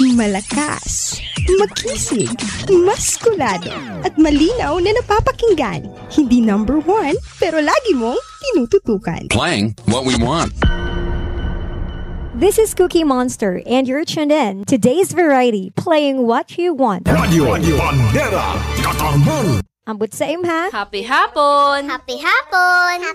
Malakas, makisig, maskulado, at malinaw na napapakinggan. Hindi number one, pero lagi mong tinututukan. Playing what we want. This is Cookie Monster, and you're tuned in to Today's Variety, playing what you want. Radio Bandera Katarman. Ambot sa imha. Happy hapon! Happy hapon!